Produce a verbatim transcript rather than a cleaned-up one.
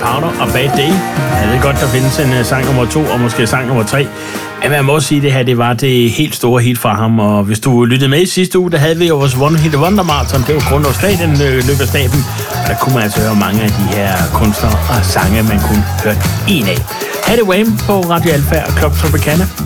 Powder og Bad Day. Jeg ved godt, der findes en uh, sang nummer to og måske sang nummer tre. Men man må sige, at det her det var det helt store hit fra ham. Og hvis du lyttede med i sidste uge, der havde vi jo vores One Hit Wonder Marathon. Det var grundlovsdag, den øh, løb af staben. Og der kunne man altså høre mange af de her kunstnere og sange, man kunne høre en af. Ha' det Wham på Radio Alfa og Club Tropicana.